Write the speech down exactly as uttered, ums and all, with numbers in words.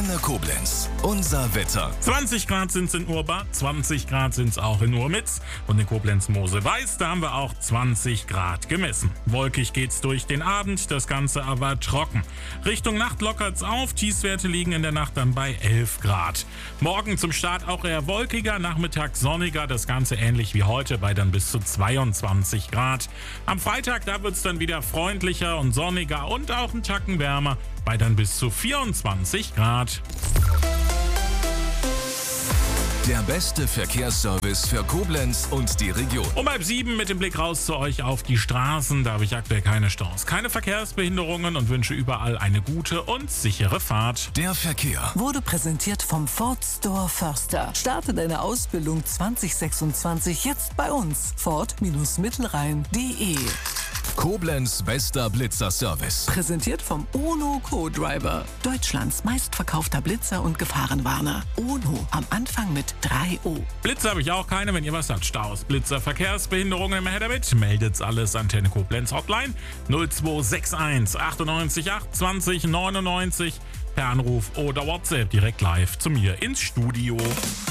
Antenne Koblenz. Unser Wetter. zwanzig Grad sind's in Urba, zwanzig Grad sind's auch in Urmitz. Und in Koblenz-Mosel-Weiß, da haben wir auch zwanzig Grad gemessen. Wolkig geht's durch den Abend, das Ganze aber trocken. Richtung Nacht lockert's auf, Tiefstwerte liegen in der Nacht dann bei elf Grad. Morgen zum Start auch eher wolkiger, nachmittags sonniger, das Ganze ähnlich wie heute bei dann bis zu zweiundzwanzig Grad. Am Freitag, da wird's dann wieder freundlicher und sonniger und auch ein Tacken wärmer bei dann bis zu vierundzwanzig Grad. Der beste Verkehrsservice für Koblenz und die Region. Um halb sieben mit dem Blick raus zu euch auf die Straßen. Da habe ich aktuell keine Staus, keine Verkehrsbehinderungen und wünsche überall eine gute und sichere Fahrt. Der Verkehr Wurde präsentiert vom Ford Store Förster. Starte deine Ausbildung zwanzig sechsundzwanzig jetzt bei uns. Ford-Mittelrhein punkt de. Koblenz bester Blitzerservice. Präsentiert vom Ono Co-Driver. Deutschlands meistverkaufter Blitzer und Gefahrenwarner. Ono am Anfang mit drei O. Blitzer habe ich auch keine, wenn ihr was habt. Staus, Blitzer, Verkehrsbehinderungen immer her damit. Meldet's alles Antenne Koblenz Hotline null zwei sechs eins achtundneunzig acht zwanzig neunundneunzig per Anruf oder WhatsApp direkt live zu mir ins Studio.